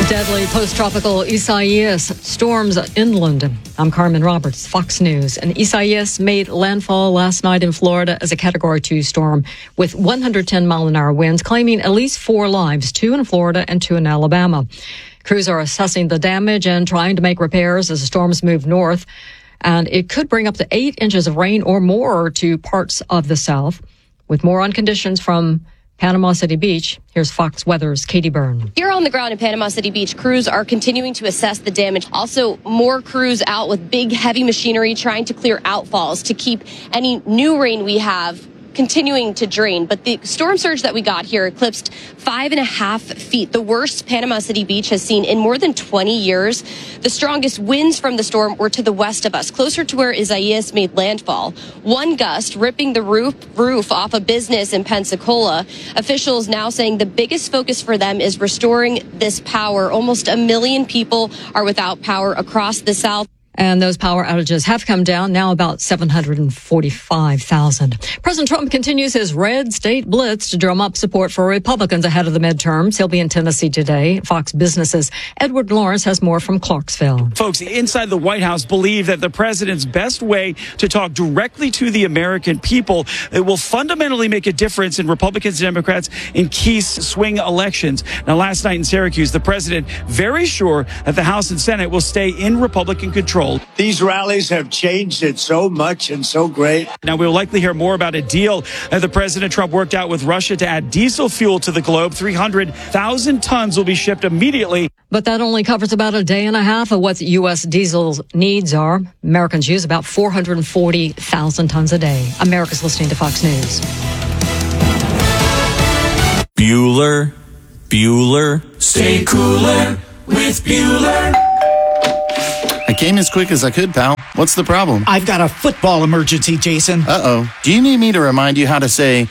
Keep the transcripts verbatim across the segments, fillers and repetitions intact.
Deadly post-tropical Isaias storms inland. I'm Carmen Roberts, Fox News. And Isaias made landfall last night in Florida as a Category two storm with one hundred ten mile an hour winds, claiming at least four lives, two in Florida and two in Alabama. Crews are assessing the damage and trying to make repairs as the storms move north. And it could bring up to eight inches of rain or more to parts of the South. With more on conditions from Panama City Beach, here's Fox Weather's Katie Byrne. Here on the ground in Panama City Beach, crews are continuing to assess the damage. Also, more crews out with big, heavy machinery trying to clear outfalls to keep any new rain we have continuing to drain. But the storm surge that we got here eclipsed five and a half feet, the worst Panama City Beach has seen in more than twenty years. The strongest winds from the storm were to the west of us, closer to where Isaias made landfall. One gust ripping the roof, roof off a business in Pensacola. Officials now saying the biggest focus for them is restoring this power. Almost a million people are without power across the South. And those power outages have come down, now about seven hundred forty-five thousand. President Trump continues his red state blitz to drum up support for Republicans ahead of the midterms. He'll be in Tennessee today. Fox Business's Edward Lawrence has more from Clarksville. Folks inside the White House believe that the president's best way to talk directly to the American people, it will fundamentally make a difference in Republicans and Democrats in key swing elections. Now, last night in Syracuse, the president very sure that the House and Senate will stay in Republican control. These rallies have changed it so much and so great. Now, we'll likely hear more about a deal that the President Trump worked out with Russia to add diesel fuel to the globe. three hundred thousand tons will be shipped immediately. But that only covers about a day and a half of what U S diesel's needs are. Americans use about four hundred forty thousand tons a day. America's listening to Fox News. Bueller, Bueller, stay cooler with Bueller. I came as quick as I could, pal. What's the problem? I've got a football emergency, Jason. Uh-oh. Do you need me to remind you how to say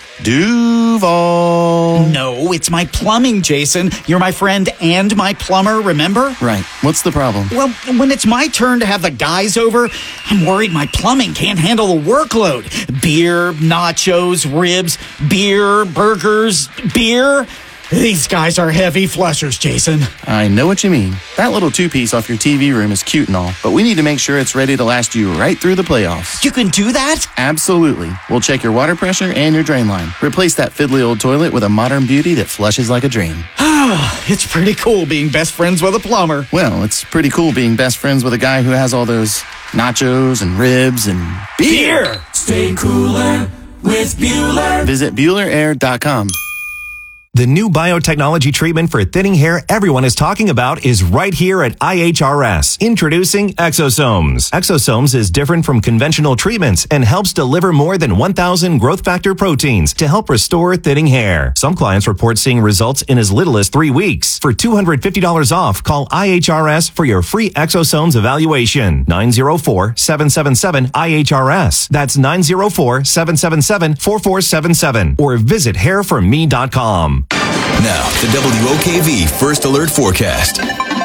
Duval? No, it's my plumbing, Jason. You're my friend and my plumber, remember? Right. What's the problem? Well, when it's my turn to have the guys over, I'm worried my plumbing can't handle the workload. Beer, nachos, ribs, beer, burgers, beer. These guys are heavy flushers, Jason. I know what you mean. That little two-piece off your T V room is cute and all, but we need to make sure it's ready to last you right through the playoffs. You can do that? Absolutely. We'll check your water pressure and your drain line. Replace that fiddly old toilet with a modern beauty that flushes like a dream. It's pretty cool being best friends with a plumber. Well, it's pretty cool being best friends with a guy who has all those nachos and ribs and beer. beer. Stay cooler with Bueller. Visit Bueller Air dot com. The new biotechnology treatment for thinning hair everyone is talking about is right here at I H R S. Introducing Exosomes. Exosomes is different from conventional treatments and helps deliver more than one thousand growth factor proteins to help restore thinning hair. Some clients report seeing results in as little as three weeks. For two hundred fifty dollars off, call I H R S for your free Exosomes evaluation. nine oh four, seven seven seven, I H R S. That's nine oh four, seven seven seven, four four seven seven. Or visit hair for me dot com. Now, the W O K V First Alert Forecast.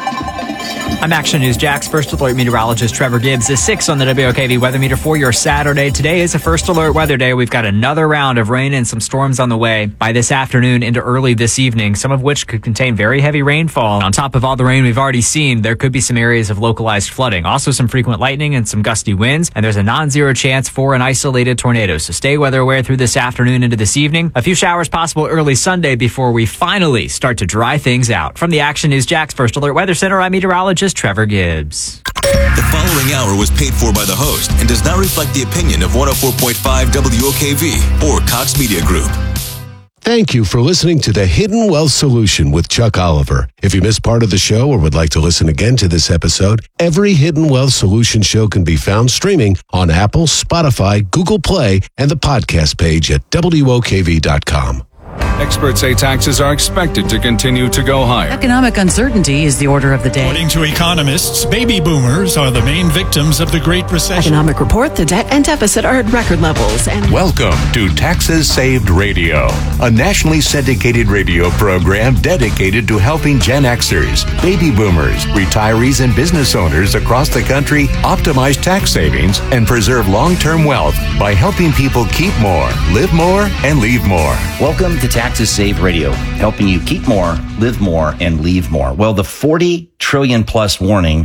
I'm Action News Jack's First Alert meteorologist Trevor Gibbs. Is six on the W O K V weather meter for your Saturday. Today is a First Alert weather day. We've got another round of rain and some storms on the way by this afternoon into early this evening, some of which could contain very heavy rainfall. On top of all the rain we've already seen, there could be some areas of localized flooding. Also some frequent lightning and some gusty winds, and there's a non-zero chance for an isolated tornado. So stay weather aware through this afternoon into this evening. A few showers possible early Sunday before we finally start to dry things out. From the Action News Jack's First Alert Weather Center, I'm meteorologist Trevor Gibbs. The following hour was paid for by the host and does not reflect the opinion of one oh four point five W O K V or Cox Media Group. Thank you for listening to The Hidden Wealth Solution with Chuck Oliver. If you missed part of the show or would like to listen again to this episode, every Hidden Wealth Solution show can be found streaming on Apple, Spotify, Google Play, and the podcast page at W O K V dot com. Experts say taxes are expected to continue to go higher. Economic uncertainty is the order of the day. According to economists, baby boomers are the main victims of the Great Recession. Economic report, the debt and deficit are at record levels. And welcome to Taxes Saved Radio, a nationally syndicated radio program dedicated to helping Gen Xers, baby boomers, retirees, and business owners across the country optimize tax savings and preserve long-term wealth by helping people keep more, live more, and leave more. Welcome to Taxes Saved Radio, helping you keep more, live more, and leave more. Well, the forty trillion plus warning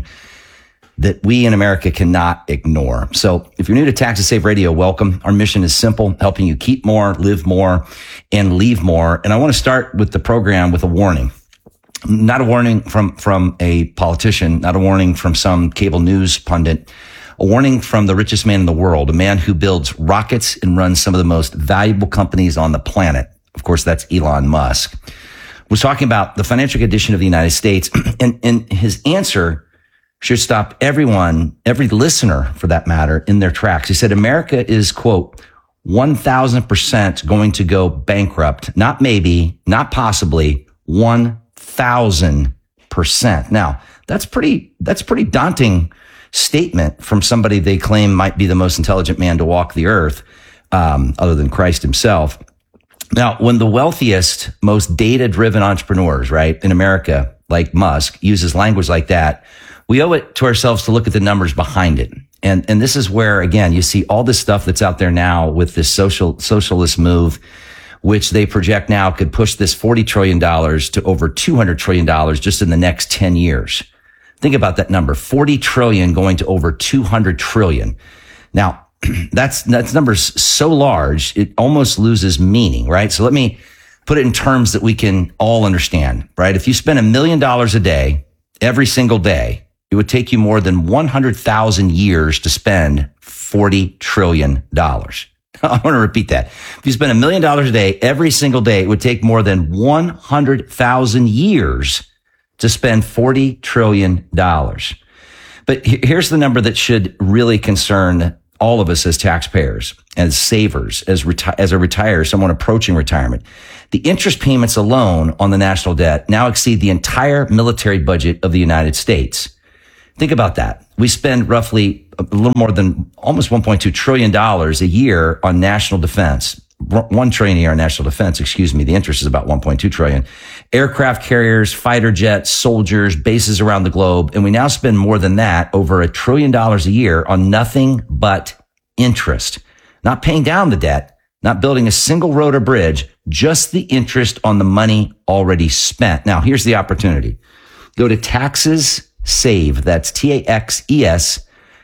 that we in America cannot ignore. So if you're new to Taxes Saved Radio, welcome. Our mission is simple, helping you keep more, live more, and leave more. And I want to start with the program with a warning. Not a warning from, from a politician, not a warning from some cable news pundit, a warning from the richest man in the world, a man who builds rockets and runs some of the most valuable companies on the planet. Of course, that's Elon Musk. Was talking about the financial condition of the United States, and, and his answer should stop everyone, every listener for that matter, in their tracks. He said, America is, quote, one thousand percent going to go bankrupt. Not maybe, not possibly, one thousand percent. Now, that's pretty, that's pretty daunting statement from somebody they claim might be the most intelligent man to walk the earth, um, other than Christ himself. Now, when the wealthiest, most data-driven entrepreneurs, right, in America, like Musk, uses language like that, we owe it to ourselves to look at the numbers behind it. And, and this is where, again, you see all this stuff that's out there now with this social, socialist move, which they project now could push this forty trillion dollars to over two hundred trillion dollars just in the next ten years. Think about that number, forty trillion going to over two hundred trillion. Now, that's, that's numbers so large, it almost loses meaning, right? So let me put it in terms that we can all understand, right? If you spend a million dollars a day, every single day, it would take you more than one hundred thousand years to spend forty trillion dollars. I want to repeat that. If you spend a million dollars a day, every single day, it would take more than one hundred thousand years to spend forty trillion dollars. But here's the number that should really concern all of us as taxpayers, as savers, as reti- as a retirer, someone approaching retirement. The interest payments alone on the national debt now exceed the entire military budget of the United States. Think about that. We spend roughly a little more than almost one point two trillion dollars a year on national defense. One trillion a year on national defense, excuse me. The interest is about one point two trillion. Aircraft carriers, fighter jets, soldiers, bases around the globe. And we now spend more than that, over a trillion dollars a year, on nothing but interest. Not paying down the debt, not building a single road or bridge, just the interest on the money already spent. Now, here's the opportunity. Go to Taxes Saved. That's T A X E S,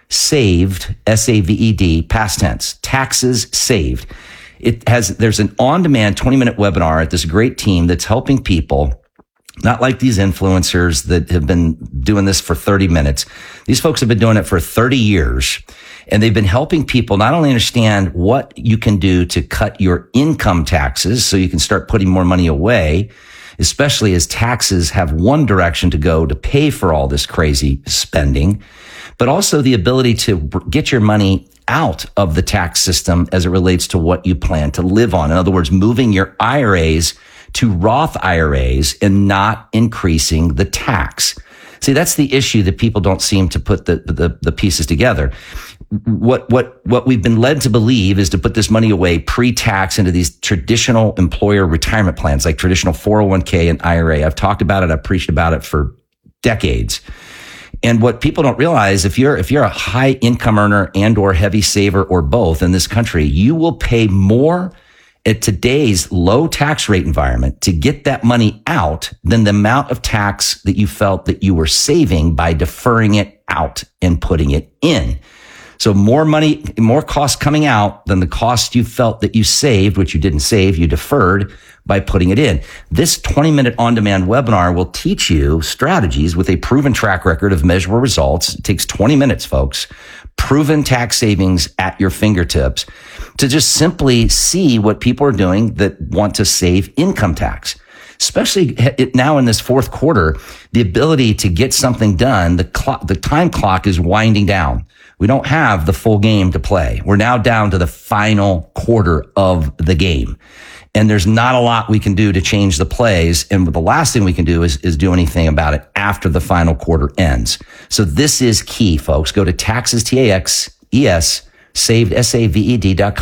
saved, S A V E D, past tense. Taxes Saved. It has, there's an on-demand twenty minute webinar at this great team that's helping people, not like these influencers that have been doing this for thirty minutes. These folks have been doing it for thirty years, and they've been helping people not only understand what you can do to cut your income taxes so you can start putting more money away, especially as taxes have one direction to go to pay for all this crazy spending, but also the ability to get your money out of the tax system as it relates to what you plan to live on. In other words, moving your I R As to Roth I R As and not increasing the tax. See, that's the issue that people don't seem to put the, the, the pieces together. What, what, what we've been led to believe is to put this money away pre-tax into these traditional employer retirement plans, like traditional four oh one k and I R A. I've talked about it. I've preached about it for decades. And what people don't realize, if you're, if you're a high income earner and or heavy saver or both in this country, you will pay more at today's low tax rate environment to get that money out than the amount of tax that you felt that you were saving by deferring it out and putting it in. So more money, more cost coming out than the cost you felt that you saved, which you didn't save, you deferred by putting it in. This twenty minute on-demand webinar will teach you strategies with a proven track record of measurable results. It takes twenty minutes, folks. Proven tax savings at your fingertips to just simply see what people are doing that want to save income tax. Especially now in this fourth quarter, the ability to get something done, the clock, the time clock is winding down. We don't have the full game to play. We're now down to the final quarter of the game. And there's not a lot we can do to change the plays. And the last thing we can do is, is do anything about it after the final quarter ends. So this is key, folks. Go to Taxes, T A X E S, saved, S A V E D dot com.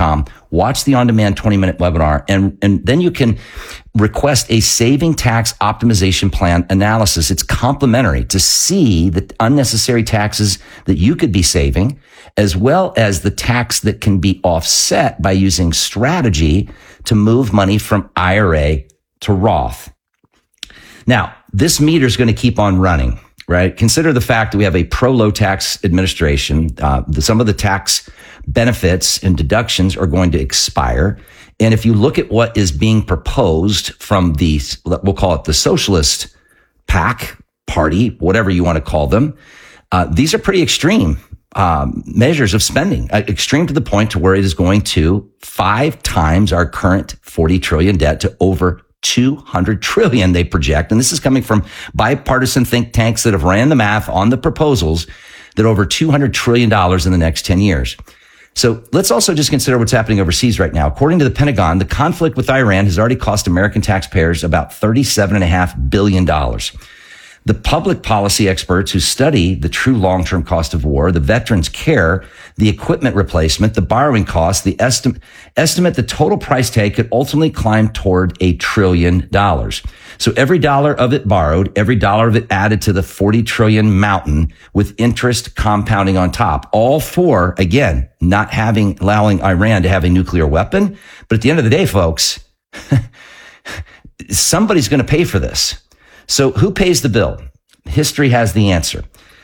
watch the on-demand twenty minute webinar, and, and then you can request a saving tax optimization plan analysis. It's complimentary to see the unnecessary taxes that you could be saving, as well as the tax that can be offset by using strategy to move money from I R A to Roth. Now, this meter is going to keep on running, right? Consider the fact that we have a pro-low tax administration. Uh, the, some of the tax benefits and deductions are going to expire. And if you look at what is being proposed from the, we'll call it the socialist PAC party, whatever you want to call them, uh, these are pretty extreme um, measures of spending, uh, extreme to the point to where it is going to five times our current forty trillion debt to over two hundred trillion they project. And this is coming from bipartisan think tanks that have ran the math on the proposals that over two hundred trillion dollars in the next ten years. So let's also just consider what's happening overseas right now. According to the Pentagon, the conflict with Iran has already cost American taxpayers about thirty-seven point five billion dollars. The public policy experts who study the true long-term cost of war, the veterans' care, the equipment replacement, the borrowing costs, the estimate, estimate the total price tag could ultimately climb toward a trillion dollars. So every dollar of it borrowed, every dollar of it added to the forty trillion mountain with interest compounding on top, all for, again, not having, allowing Iran to have a nuclear weapon. But at the end of the day, folks, somebody's going to pay for this. So who pays the bill? History has the answer.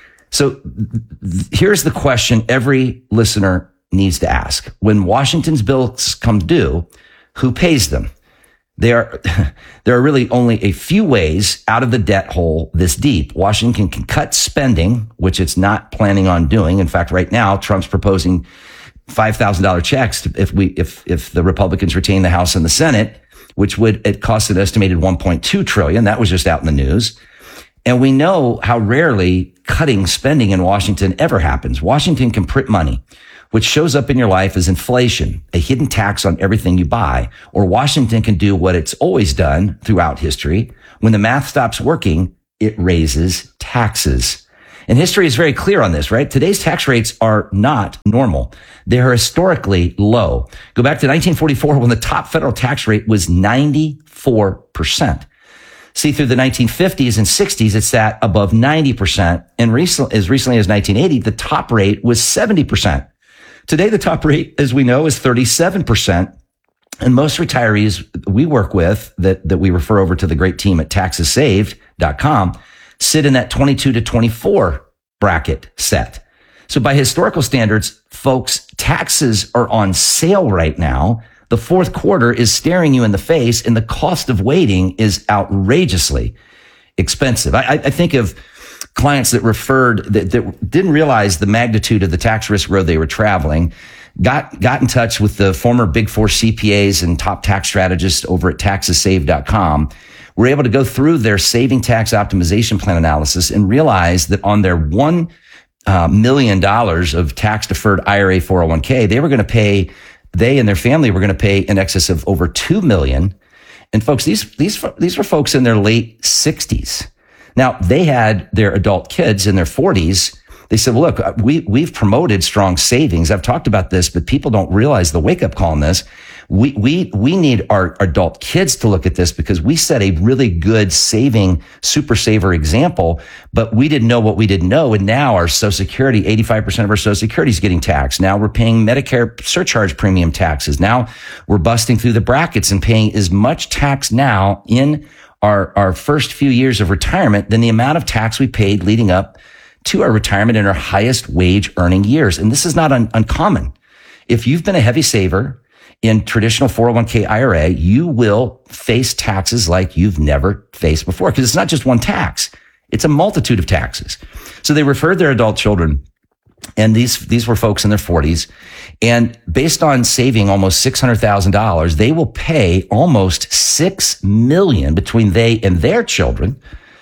So th- here's the question every listener needs to ask. When Washington's bills come due, who pays them? There are, there are really only a few ways out of the debt hole this deep. Washington can cut spending, which it's not planning on doing. In fact, right now, Trump's proposing five thousand dollars checks to, if we, if, if the Republicans retain the House and the Senate, which would, it cost an estimated one point two trillion. That was just out in the news. And we know how rarely cutting spending in Washington ever happens. Washington can print money, which shows up in your life as inflation, a hidden tax on everything you buy. Or Washington can do what it's always done throughout history. When the math stops working, it raises taxes. And history is very clear on this, right? Today's tax rates are not normal. They're historically low. Go back to nineteen forty-four when the top federal tax rate was ninety-four percent. See, through the nineteen fifties and sixties, it sat above ninety percent. And recent, as recently as nineteen eighty, the top rate was seventy percent. Today, the top rate, as we know, is thirty-seven percent. And most retirees we work with that, that we refer over to the great team at taxes saved dot com sit in that twenty-two to twenty-four bracket set. So by historical standards, folks, taxes are on sale right now. The fourth quarter is staring you in the face, and the cost of waiting is outrageously expensive. I, I think of clients that referred that, that didn't realize the magnitude of the tax risk road they were traveling, got got in touch with the former Big Four C P As and top tax strategists over at taxes saved dot com. Were able to go through their saving tax optimization plan analysis and realize that on their one uh, million dollars of tax deferred I R A four oh one k, they were going to pay, they and their family were going to pay in excess of over two million dollars. And folks, these these these were folks in their late sixties. Now they had their adult kids in their forties. They said, well, look, we we've promoted strong savings. I've talked about this, but people don't realize the wake up call on this. We, we, we need our adult kids to look at this because we set a really good saving super saver example, but we didn't know what we didn't know. And now our Social Security, eighty-five percent of our Social Security is getting taxed. Now we're paying Medicare surcharge premium taxes. Now we're busting through the brackets and paying as much tax now in our, our first few years of retirement than the amount of tax we paid leading up to our retirement in our highest wage earning years. And this is not un- uncommon. If you've been a heavy saver in traditional four oh one k I R A, you will face taxes like you've never faced before because it's not just one tax. It's a multitude of taxes. So they referred their adult children, and these, these were folks in their forties. And based on saving almost six hundred thousand dollars, they will pay almost six million dollars between they and their children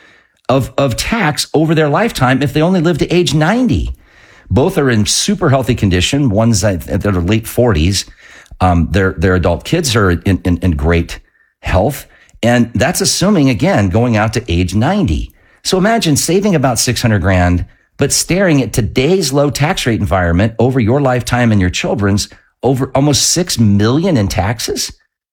of, of tax over their lifetime if they only live to age ninety. Both are in super healthy condition. One's at their late forties. Um, their, their adult kids are in, in, in great health. And that's assuming, again, going out to age ninety. So imagine saving about six hundred grand, but staring at today's low tax rate environment over your lifetime and your children's over almost six million in taxes,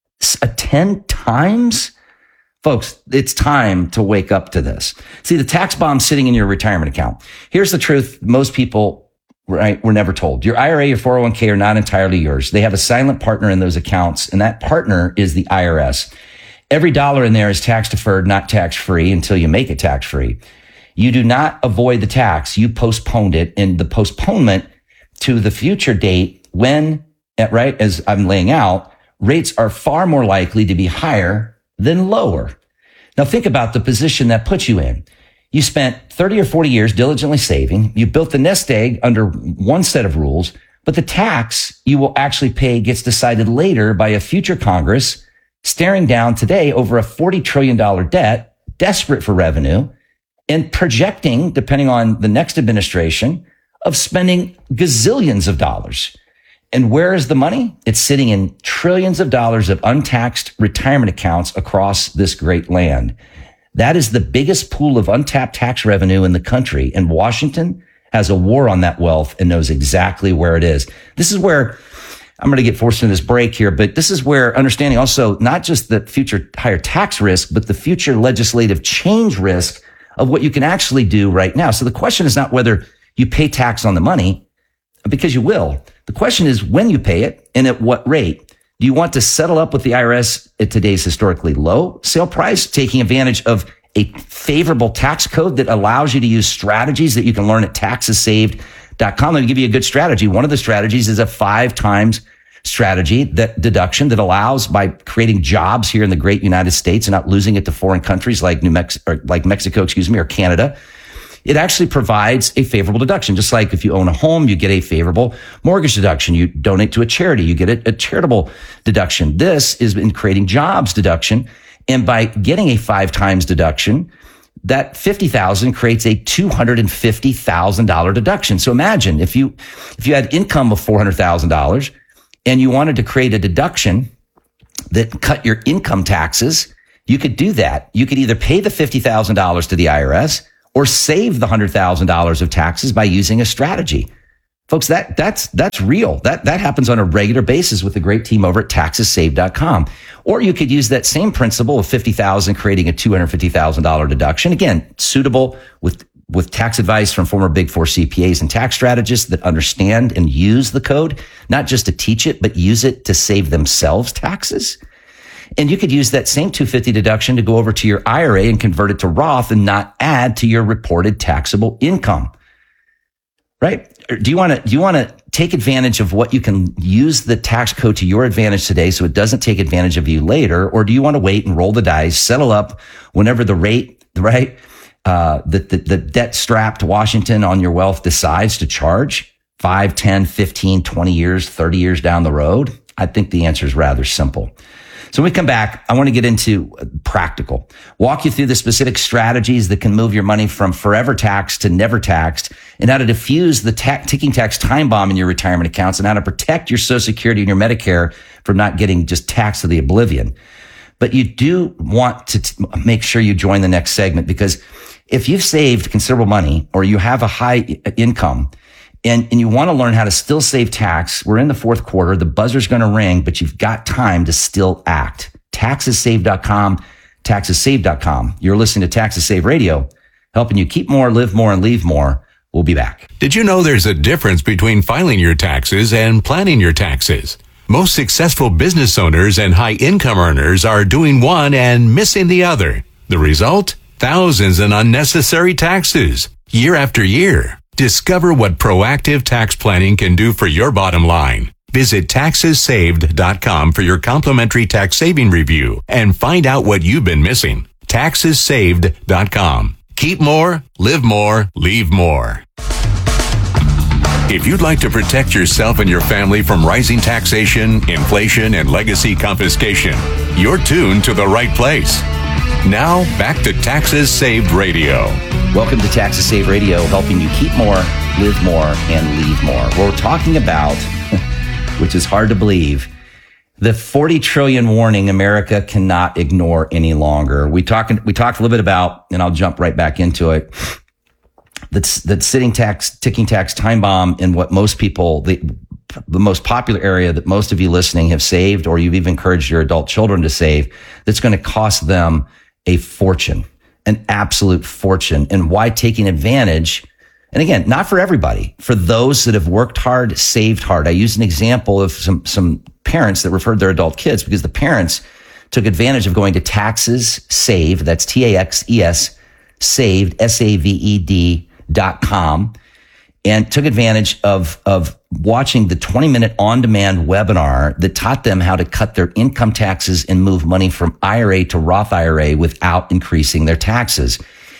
a ten times. Folks, it's time to wake up to this. See, the tax bomb's sitting in your retirement account. Here's the truth. Most people, right, were never told. Your I R A, your four oh one k are not entirely yours. They have a silent partner in those accounts, and that partner is the I R S. Every dollar in there is tax deferred, not tax free until you make it tax free. You do not avoid the tax. You postponed it, and the postponement to the future date when, right, as I'm laying out, rates are far more likely to be higher than lower. Now think about the position that puts you in. You spent thirty or forty years diligently saving. You built the nest egg under one set of rules, but the tax you will actually pay gets decided later by a future Congress staring down today over a forty trillion dollars debt, desperate for revenue, and projecting, depending on the next administration, of spending gazillions of dollars. And where is the money? It's sitting in trillions of dollars of untaxed retirement accounts across this great land. That is the biggest pool of untapped tax revenue in the country. And Washington has a war on that wealth and knows exactly where it is. This is where I'm going to get forced into this break here, but this is where understanding also not just the future higher tax risk, but the future legislative change risk of what you can actually do right now. So the question is not whether you pay tax on the money, because you will. The question is when you pay it and at what rate. Do you want to settle up with the I R S at today's historically low sale price, taking advantage of a favorable tax code that allows you to use strategies that you can learn at taxes saved dot com? Let me give you a good strategy. One of the strategies is a five times strategy that deduction that allows, by creating jobs here in the great United States and not losing it to foreign countries like New Mexico, or like Mexico, excuse me, or Canada. It actually provides a favorable deduction. Just like if you own a home, you get a favorable mortgage deduction. You donate to a charity, you get a, a charitable deduction. This is in creating jobs deduction. And by getting a five times deduction, that fifty thousand creates a two hundred fifty thousand dollars deduction. So imagine if you, if you had income of four hundred thousand dollars and you wanted to create a deduction that cut your income taxes, you could do that. You could either pay the fifty thousand dollars to the I R S or save the one hundred thousand dollars of taxes by using a strategy. Folks, that, that's, that's real. That, that happens on a regular basis with the great team over at taxes saved dot com. Or you could use that same principle of fifty thousand dollars, creating a two hundred fifty thousand dollars deduction. Again, suitable with, with tax advice from former Big Four C P As and tax strategists that understand and use the code, not just to teach it, but use it to save themselves taxes. And you could use that same two hundred fifty deduction to go over to your I R A and convert it to Roth and not add to your reported taxable income. Right? Or do you want to, do you want to take advantage of what you can use the tax code to your advantage today so it doesn't take advantage of you later? Or do you want to wait and roll the dice, settle up whenever the rate, right? Uh, the, the, the debt strapped Washington on your wealth decides to charge five, ten, fifteen, twenty years, thirty years down the road? I think the answer is rather simple. So when we come back, I want to get into practical, walk you through the specific strategies that can move your money from forever taxed to never taxed, and how to diffuse the ta- ticking tax time bomb in your retirement accounts, and how to protect your Social Security and your Medicare from not getting just taxed to the oblivion. But you do want to t- make sure you join the next segment, because if you've saved considerable money or you have a high income, And, and you want to learn how to still save tax, we're in the fourth quarter. The buzzer's going to ring, but you've got time to still act. taxes saved dot com, taxes saved dot com. You're listening to Taxes Save Radio, helping you keep more, live more, and leave more. We'll be back. Did you know there's a difference between filing your taxes and planning your taxes? Most successful business owners and high income earners are doing one and missing the other. The result? Thousands in unnecessary taxes, year after year. Discover what proactive tax planning can do for your bottom line. Visit taxes saved dot com for your complimentary tax saving review and find out what you've been missing. taxes saved dot com. Keep more, live more, leave more. If you'd like to protect yourself and your family from rising taxation, inflation, and legacy confiscation, you're tuned to the right place. Now, back to Taxes Saved Radio. Welcome to Taxes Saved Radio, helping you keep more, live more, and leave more. We're talking about, which is hard to believe, the forty trillion warning America cannot ignore any longer. We talked, we talked a little bit about, and I'll jump right back into it, that's that sitting tax, ticking tax time bomb, and what most people, the the most popular area that most of you listening have saved, or you've even encouraged your adult children to save, that's going to cost them a fortune, an absolute fortune. And why taking advantage? And again, not for everybody, for those that have worked hard, saved hard. I used an example of some, some parents that referred their adult kids because the parents took advantage of going to Taxes Saved. That's T A X E S saved, S A V E D dot com, and took advantage of, of watching the twenty minute on-demand webinar that taught them how to cut their income taxes and move money from I R A to Roth I R A without increasing their taxes.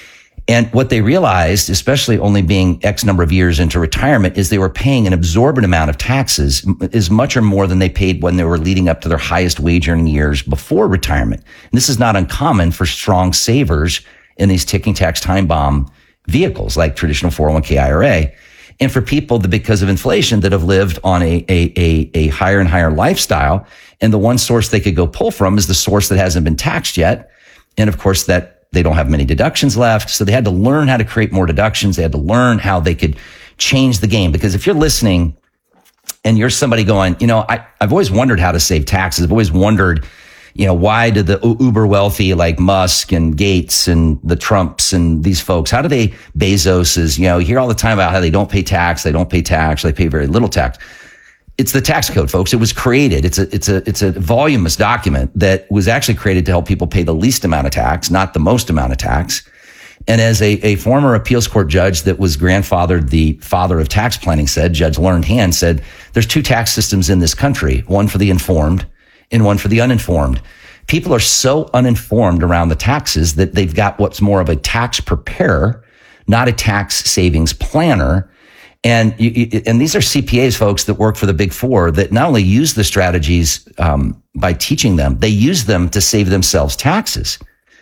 And what they realized, especially only being X number of years into retirement, is they were paying an absorbent amount of taxes, as much or more than they paid when they were leading up to their highest wage earning years before retirement. And this is not uncommon for strong savers in these ticking tax time bomb vehicles like traditional four oh one k I R A. And for people that, because of inflation, that have lived on a, a, a, a higher and higher lifestyle, and the one source they could go pull from is the source that hasn't been taxed yet. And of course, that they don't have many deductions left. So they had to learn how to create more deductions. They had to learn how they could change the game. Because if you're listening and you're somebody going, you know, I, I've always wondered how to save taxes. I've always wondered, you know, why do the uber wealthy like Musk and Gates and the Trumps and these folks, how do they, Bezos's, you know, you hear all the time about how they don't pay tax, they don't pay tax, they pay very little tax. It's the tax code, folks. It was created. It's a, it's a, it's a voluminous document that was actually created to help people pay the least amount of tax, not the most amount of tax. And as a, a former appeals court judge that was grandfathered the father of tax planning said, Judge Learned Hand said, there's two tax systems in this country, one for the informed and one for the uninformed. People are so uninformed around the taxes that they've got what's more of a tax preparer, not a tax savings planner. And you, and these are C P As, folks, that work for the Big Four that not only use the strategies um, by teaching them, they use them to save themselves taxes.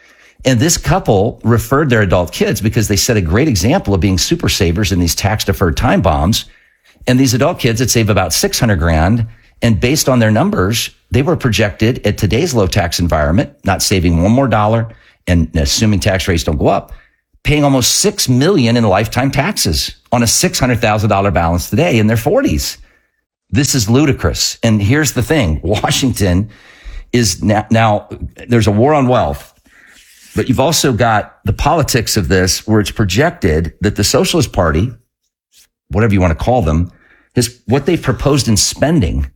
And this couple referred their adult kids because they set a great example of being super savers in these tax deferred time bombs. And these adult kids that save about six hundred grand, and based on their numbers, they were projected at today's low tax environment, not saving one more dollar, and assuming tax rates don't go up, paying almost six million dollars in lifetime taxes on a six hundred thousand dollars balance today in their forties. This is ludicrous. And here's the thing. Washington is now, now there's a war on wealth, but you've also got the politics of this where it's projected that the Socialist Party, whatever you want to call them, is what they've proposed in spending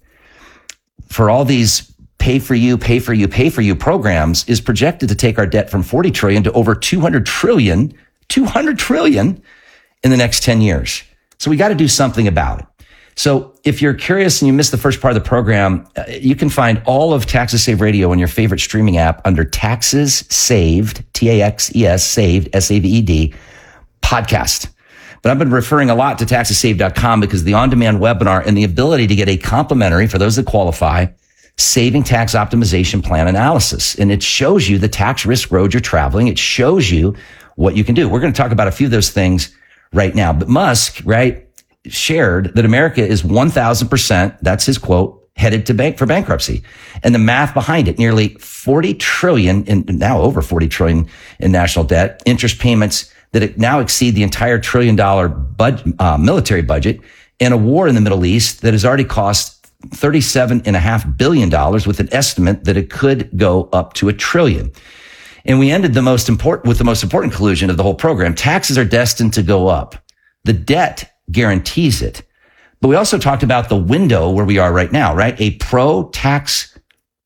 for all these pay for you, pay for you, pay for you programs is projected to take our debt from forty trillion to over two hundred trillion, two hundred trillion in the next ten years. So we got to do something about it. So if you're curious and you missed the first part of the program, uh, you can find all of Taxes Saved Radio in your favorite streaming app under Taxes Saved, T A X E S, Saved, S A V E D, podcast. But I've been referring a lot to taxes saved dot com because the on-demand webinar and the ability to get a complimentary, for those that qualify, saving tax optimization plan analysis. And it shows you the tax risk road you're traveling. It shows you what you can do. We're going to talk about a few of those things right now. But Musk, right, shared that America is one thousand percent, that's his quote, headed to bank for bankruptcy. And the math behind it, nearly forty trillion, in, now over forty trillion in national debt, interest payments that now exceed the entire trillion dollar bud, uh, military budget, and a war in the Middle East that has already cost thirty-seven and a half billion dollars, with an estimate that it could go up to a trillion. And we ended the most important with the most important conclusion of the whole program. Taxes are destined to go up. The debt guarantees it. But we also talked about the window where we are right now, right? A pro-tax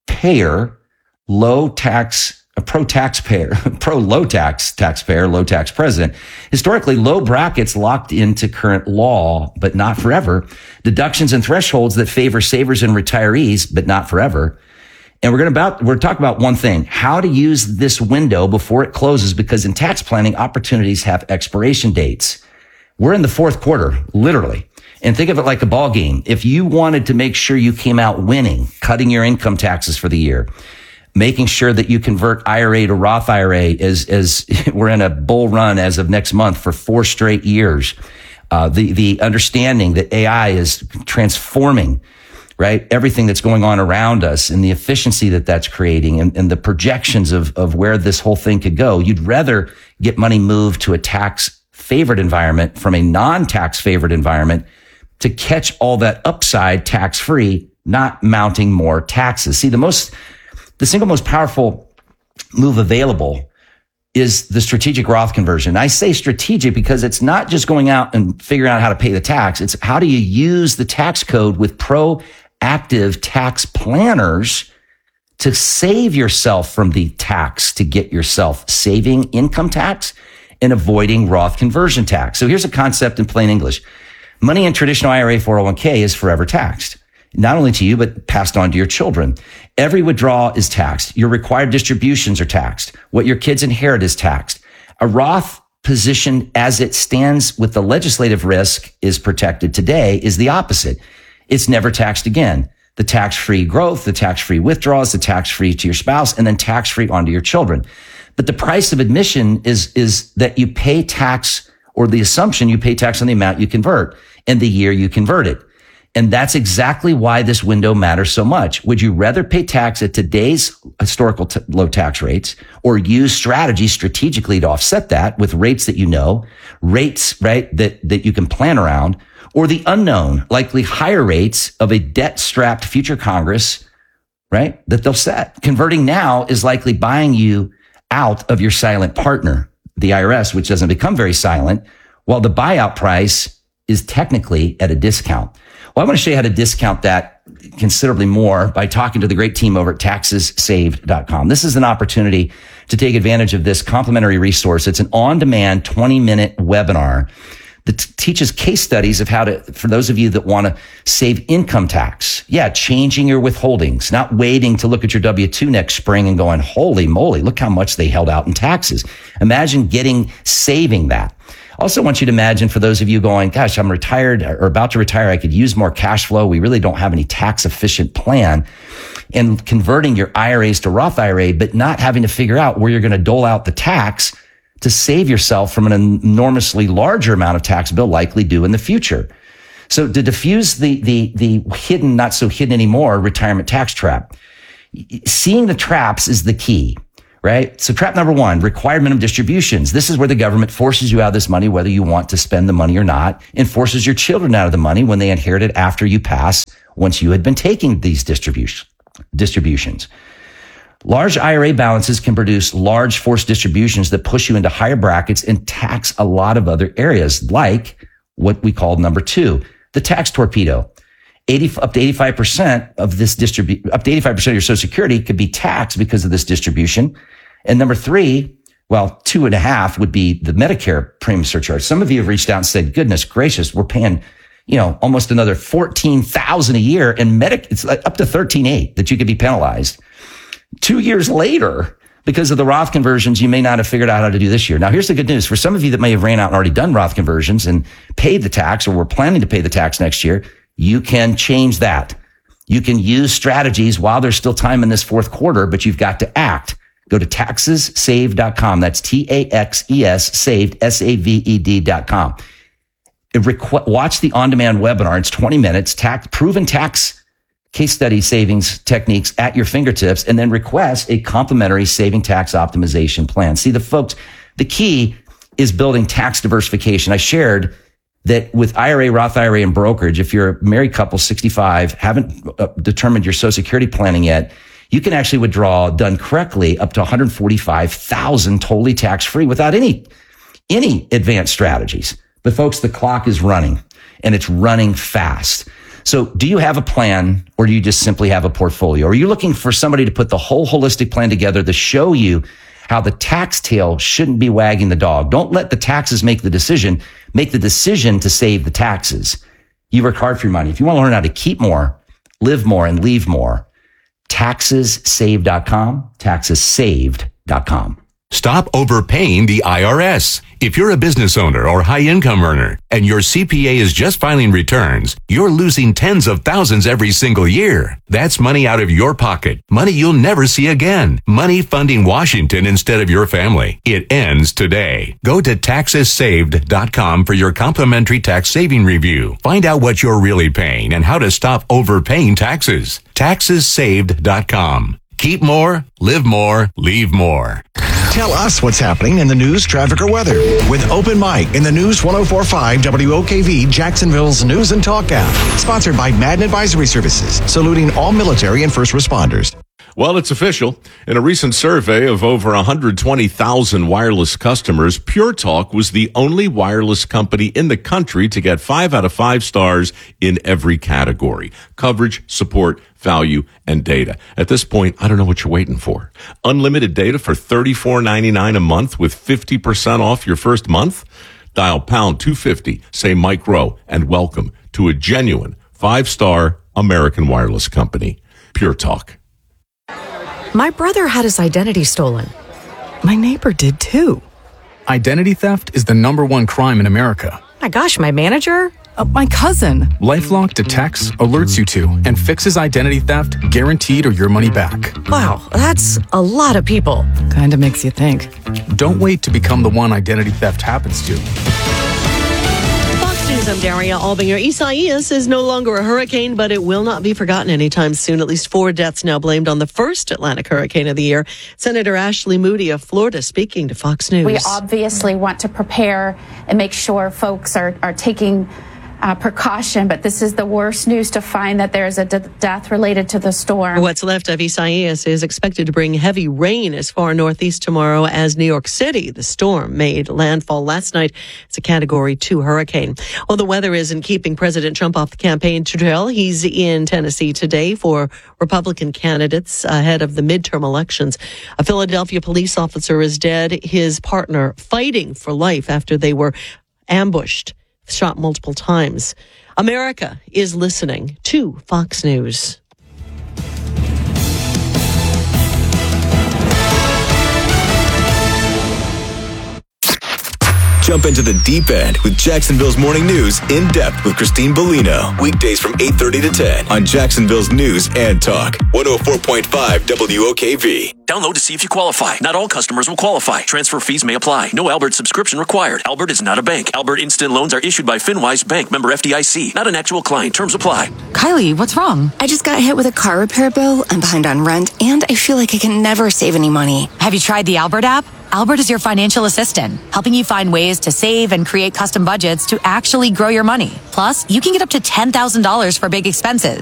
payer, low tax, a pro-taxpayer, pro-low tax taxpayer, low tax president. Historically, low brackets locked into current law, but not forever. Deductions and thresholds that favor savers and retirees, but not forever. And we're going to about, we're talking about one thing, how to use this window before it closes, because in tax planning, opportunities have expiration dates. We're in the fourth quarter, literally. And think of it like a ball game. If you wanted to make sure you came out winning, cutting your income taxes for the year, making sure that you convert I R A to Roth I R A as, as we're in a bull run as of next month for four straight years. Uh, the, the understanding that A I is transforming, right? Everything that's going on around us and the efficiency that that's creating and, and the projections of, of where this whole thing could go. You'd rather get money moved to a tax favored environment from a non-tax favored environment to catch all that upside tax-free, not mounting more taxes. See, the most, the single most powerful move available is the strategic Roth conversion. I say strategic because it's not just going out and figuring out how to pay the tax. It's how do you use the tax code with proactive tax planners to save yourself from the tax, to get yourself saving income tax and avoiding Roth conversion tax. So here's a concept in plain English. Money in traditional I R A four oh one k is forever taxed, not only to you, but passed on to your children. Every withdrawal is taxed. Your required distributions are taxed. What your kids inherit is taxed. A Roth position as it stands with the legislative risk is protected today is the opposite. It's never taxed again. The tax-free growth, the tax-free withdrawals, the tax-free to your spouse, and then tax-free onto your children. But the price of admission is, is that you pay tax, or the assumption you pay tax on the amount you convert and the year you convert it. And that's exactly why this window matters so much. Would you rather pay tax at today's historical t- low tax rates or use strategies strategically to offset that with rates that you know, rates, right, that, that you can plan around, or the unknown, likely higher rates of a debt-strapped future Congress, right, that they'll set? Converting now is likely buying you out of your silent partner, the I R S, which doesn't become very silent, while the buyout price is technically at a discount. Well, I want to show you how to discount that considerably more by talking to the great team over at taxes saved dot com. This is an opportunity to take advantage of this complimentary resource. It's an on-demand twenty minute webinar that t- teaches case studies of how to, for those of you that want to save income tax. Yeah, changing your withholdings, not waiting to look at your W two next spring and going, holy moly, look how much they held out in taxes. Imagine getting, saving that. Also want you to imagine, for those of you going, gosh, I'm retired or about to retire, I could use more cash flow. We really don't have any tax efficient plan. And converting your I R As to Roth I R A, but not having to figure out where you're going to dole out the tax to save yourself from an enormously larger amount of tax bill likely due in the future. So to diffuse the, the, the hidden, not so hidden anymore, retirement tax trap, seeing the traps is the key. Right? So trap number one, required minimum distributions. This is where the government forces you out of this money, whether you want to spend the money or not, and forces your children out of the money when they inherit it after you pass, once you had been taking these distribution, distributions. Large I R A balances can produce large forced distributions that push you into higher brackets and tax a lot of other areas, like what we call number two, the tax torpedo. eighty, up to eighty-five percent of this distribu- up to eighty-five percent of your Social Security could be taxed because of this distribution. And number three, well, two and a half would be the Medicare premium surcharge. Some of you have reached out and said, goodness gracious, we're paying, you know, almost another fourteen thousand dollars a year, and Medic, it's up to thirteen eight that you could be penalized. Two years later, because of the Roth conversions, you may not have figured out how to do this year. Now, here's the good news. For some of you that may have ran out and already done Roth conversions and paid the tax, or were planning to pay the tax next year, you can change that. You can use strategies while there's still time in this fourth quarter, but you've got to act. Go to taxes saved dot com. That's T A X E S saved, S A V E D dot com. Requ- watch the on-demand webinar. It's twenty minutes, tax, proven tax case study savings techniques at your fingertips, and then request a complimentary saving tax optimization plan. See, the folks, the key is building tax diversification. I shared that with I R A, Roth I R A, and brokerage, if you're a married couple, sixty-five, haven't uh, determined your Social Security planning yet, you can actually withdraw, done correctly, up to one hundred forty-five thousand dollars totally tax-free without any, any advanced strategies. But folks, the clock is running, and it's running fast. So do you have a plan, or do you just simply have a portfolio? Are you looking for somebody to put the whole holistic plan together to show you how the tax tail shouldn't be wagging the dog? Don't let the taxes make the decision. Make the decision to save the taxes. You work hard for your money. If you want to learn how to keep more, live more, and leave more, taxes saved dot com, taxes saved dot com. Stop overpaying the I R S. If you're a business owner or high-income earner and your C P A is just filing returns, you're losing tens of thousands every single year. That's money out of your pocket. Money you'll never see again. Money funding Washington instead of your family. It ends today. Go to taxes saved dot com for your complimentary tax saving review. Find out what you're really paying and how to stop overpaying taxes. taxes saved dot com. Keep more, live more, leave more. Tell us what's happening in the news, traffic, or weather with Open Mic in the News one oh four point five W O K V, Jacksonville's News and Talk app. Sponsored by Madden Advisory Services, saluting all military and first responders. Well, it's official. In a recent survey of over one hundred twenty thousand wireless customers, Pure Talk was the only wireless company in the country to get five out of five stars in every category: coverage, support, value, and data. At this point, I don't know what you're waiting for. Unlimited data for thirty-four ninety-nine a month with fifty percent off your first month? Dial pound two fifty, say Mike Rowe, and welcome to a genuine five-star American wireless company. Pure Talk. My brother had his identity stolen. My neighbor did too. Identity theft is the number one crime in America. My gosh, my manager? Uh, my cousin. LifeLock detects, alerts you to, and fixes identity theft, guaranteed or your money back. Wow, that's a lot of people. Kinda makes you think. Don't wait to become the one identity theft happens to. Fox News, I'm Daria Albinger. Isaias is no longer a hurricane, but it will not be forgotten anytime soon. At least four deaths now blamed on the first Atlantic hurricane of the year. Senator Ashley Moody of Florida speaking to Fox News. We obviously want to prepare and make sure folks are, are taking Uh, precaution, but this is the worst news to find that there's a d- death related to the storm. What's left of Isaias is expected to bring heavy rain as far northeast tomorrow as New York City. The storm made landfall last night. It's a Category two hurricane. Well, the weather isn't keeping President Trump off the campaign trail. He's in Tennessee today for Republican candidates ahead of the midterm elections. A Philadelphia police officer is dead. His partner fighting for life after they were ambushed. Shot multiple times. America is listening to Fox News. Jump into the deep end with Jacksonville's Morning News in depth with Christine Bellino. Weekdays from eight thirty to ten on Jacksonville's News and Talk. one oh four point five W O K V. Download to see if you qualify. Not all customers will qualify. Transfer fees may apply. No Albert subscription required. Albert is not a bank. Albert Instant Loans are issued by FinWise Bank, member F D I C. Not an actual client. Terms apply. Kylie, what's wrong? I just got hit with a car repair bill. I'm behind on rent, and I feel like I can never save any money. Have you tried the Albert app? Albert is your financial assistant, helping you find ways to save and create custom budgets to actually grow your money. Plus, you can get up to ten thousand dollars for big expenses.